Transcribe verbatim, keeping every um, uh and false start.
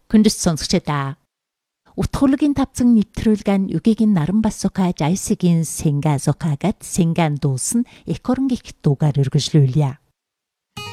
Хүндэс сонсогчдаа утгуулагийн тавцан нэвтрүүлгэн югийн наран басукааж айсгийн сэнга зокагат сэнган дуусан экоронгийн дуугаар өргөжлүүлье.